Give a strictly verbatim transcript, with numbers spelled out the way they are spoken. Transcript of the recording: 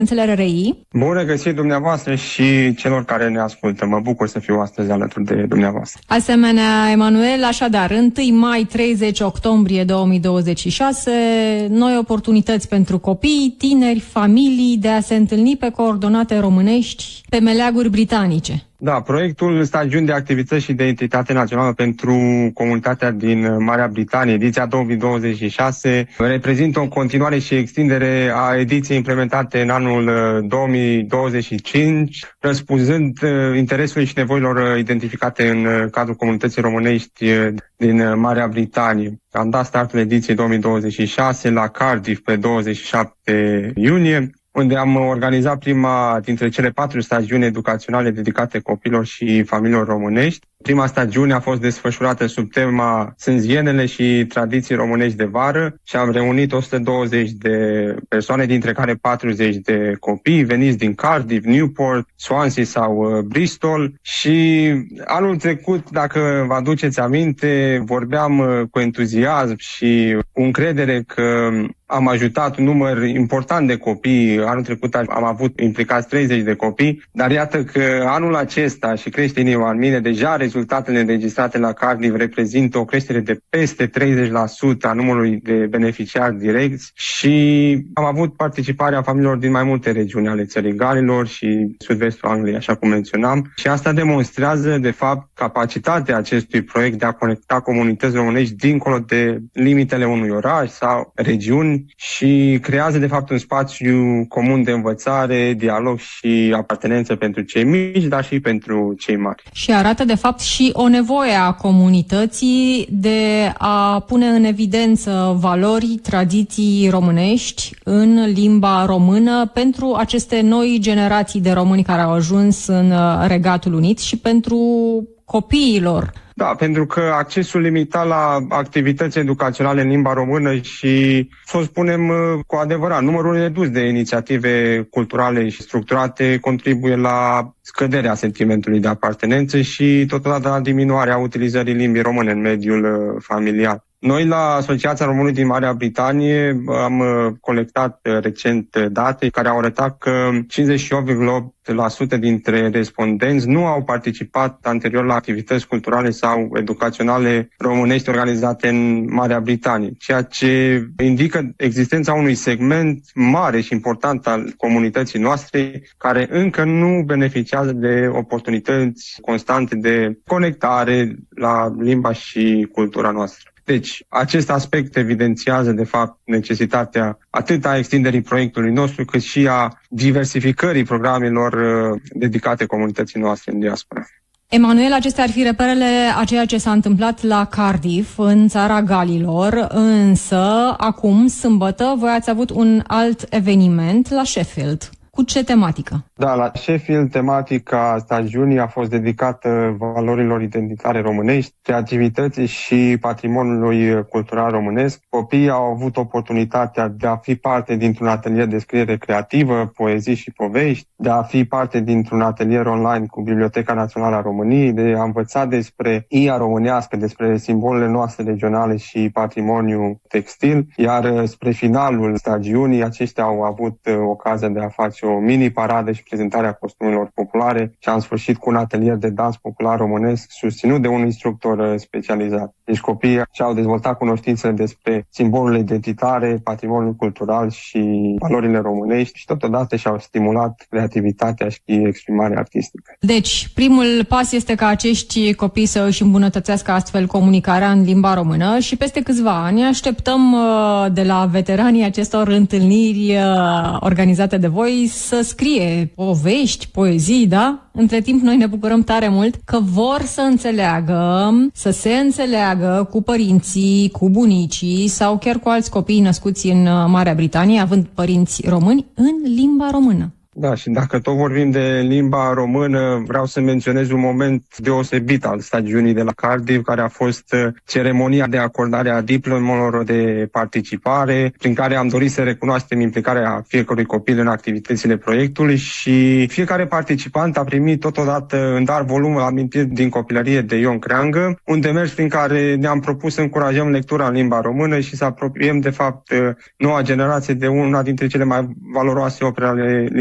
R R I. Bun regăsit dumneavoastră și celor care ne ascultă. Mă bucur să fiu astăzi alături de dumneavoastră. Asemenea, Emanuel, așadar, întâi mai treizeci octombrie două mii douăzeci și șase, noi oportunități pentru copii, tineri, familii de a se întâlni pe coordonate românești pe meleaguri britanice. Da, proiectul Stagiuni de Activități și de Identitate Națională pentru Comunitatea din Marea Britanie, ediția două mii douăzeci și șase, reprezintă o continuare și extindere a ediției implementate în anul două mii douăzeci și cinci, răspunzând interesului și nevoilor identificate în cadrul comunității românești din Marea Britanie. Am dat startul ediției două mii douăzeci și șase la Cardiff pe douăzeci și șapte iunie, unde am organizat prima dintre cele patru stagiuni educaționale dedicate copilor și familiilor românești. Prima stagiune a fost desfășurată sub tema Sânzienele și tradiții românești de vară și am reunit o sută douăzeci de persoane, dintre care patruzeci de copii veniți din Cardiff, Newport, Swansea sau Bristol. Și anul trecut, dacă vă aduceți aminte, vorbeam cu entuziasm și cu încredere că am ajutat un număr important de copii. Anul trecut am avut implicați treizeci de copii, dar iată că anul acesta, și crește inima în mine, deja rezultatele înregistrate la Cardiff reprezintă o creștere de peste treizeci la sută a numărului de beneficiari direcți și am avut participarea familiilor din mai multe regiuni ale țării Galilor și sud-vestul Angliei, așa cum menționam. Și asta demonstrează, de fapt, capacitatea acestui proiect de a conecta comunități românești dincolo de limitele unui oraș sau regiuni și creează, de fapt, un spațiu comun de învățare, dialog și apartenență pentru cei mici, dar și pentru cei mari. Și arată, de fapt, și o nevoie a comunității de a pune în evidență valori, tradiții românești în limba română pentru aceste noi generații de români care au ajuns în Regatul Unit și pentru copiilor. Da, pentru că accesul limitat la activități educaționale în limba română și, să o spunem cu adevărat, numărul redus de inițiative culturale și structurate contribuie la scăderea sentimentului de apartenență și totodată la diminuarea utilizării limbii române în mediul familial. Noi la Asociația Românilor din Marea Britanie am colectat recent date care au arătat că cincizeci și opt virgulă opt la sută dintre respondenți nu au participat anterior la activități culturale sau educaționale românești organizate în Marea Britanie, ceea ce indică existența unui segment mare și important al comunității noastre care încă nu beneficiază de oportunități constante de conectare la limba și cultura noastră. Deci, acest aspect evidențiază, de fapt, necesitatea atât a extinderii proiectului nostru, cât și a diversificării programelor uh, dedicate comunității noastre în diaspora. Emanuel, acestea ar fi reperele a ceea ce s-a întâmplat la Cardiff, în țara Galilor, însă, acum, sâmbătă, voi ați avut un alt eveniment la Sheffield. Cu ce tematică? Da, la Sheffield, tematica stagiunii a fost dedicată valorilor identitare românești, creativității și patrimoniului cultural românesc. Copiii au avut oportunitatea de a fi parte dintr-un atelier de scriere creativă, poezii și povești, de a fi parte dintr-un atelier online cu Biblioteca Națională a României, de a învăța despre ia românească, despre simbolele noastre regionale și patrimoniul textil, iar spre finalul stagiunii aceștia au avut ocazia de a face o mini-paradă și prezentarea costumelor populare și am sfârșit cu un atelier de dans popular românesc susținut de un instructor specializat. Deci copiii și-au dezvoltat cunoștințele despre simbolurile identitare, patrimoniul cultural și valorile românești și totodată și-au stimulat creativitatea și exprimarea artistică. Deci, primul pas este ca acești copii să își îmbunătățească astfel comunicarea în limba română și peste câțiva ani așteptăm de la veteranii acestor întâlniri organizate de voi să scrie povești, poezii, da? Între timp, noi ne bucurăm tare mult că vor să înțeleagă, să se înțeleagă cu părinții, cu bunicii sau chiar cu alți copii născuți în Marea Britanie, având părinți români, în limba română. Da, și dacă tot vorbim de limba română, vreau să menționez un moment deosebit al stagiunii de la Cardiff, care a fost ceremonia de acordare a diplomelor de participare, prin care am dorit să recunoaștem implicarea fiecărui copil în activitățile proiectului și fiecare participant a primit totodată în dar volumul amintiri din copilărie de Ion Creangă, un demers prin care ne-am propus să încurajăm lectura în limba română și să apropiem de fapt noua generație de una dintre cele mai valoroase opere ale